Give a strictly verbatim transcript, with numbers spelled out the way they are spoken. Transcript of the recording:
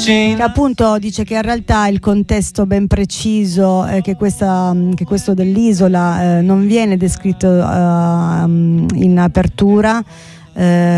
che appunto dice che in realtà il contesto ben preciso è che, questa, che questo dell'isola eh, non viene descritto uh, in apertura. Eh,